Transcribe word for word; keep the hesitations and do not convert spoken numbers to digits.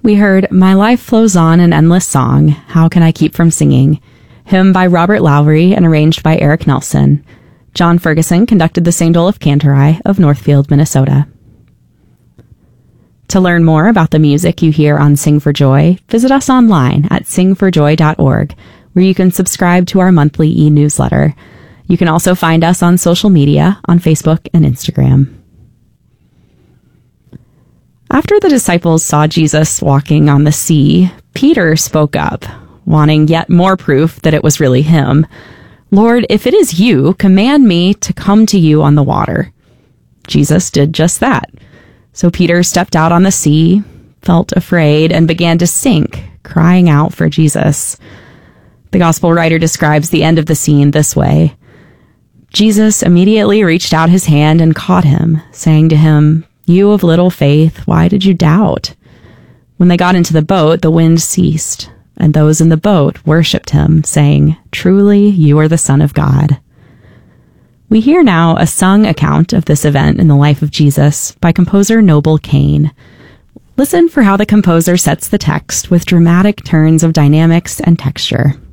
we heard My Life Flows On, an Endless Song, How Can I Keep From Singing? Hymn by Robert Lowry and arranged by Eric Nelson. John Ferguson conducted the Saint Olaf Cantori of Northfield, Minnesota. To learn more about the music you hear on Sing for Joy, visit us online at sing for joy dot org, where you can subscribe to our monthly e-newsletter. You can also find us on social media on Facebook and Instagram. After the disciples saw Jesus walking on the sea, Peter spoke up, wanting yet more proof that it was really him. Lord, if it is you, command me to come to you on the water. Jesus did just that. So Peter stepped out on the sea, felt afraid, and began to sink, crying out for Jesus. The gospel writer describes the end of the scene this way. Jesus immediately reached out his hand and caught him, saying to him, "You of little faith, why did you doubt?" When they got into the boat, the wind ceased, and those in the boat worshipped him, saying, "Truly, you are the Son of God." We hear now a sung account of this event in the life of Jesus by composer Noble Kane. Listen for how the composer sets the text with dramatic turns of dynamics and texture.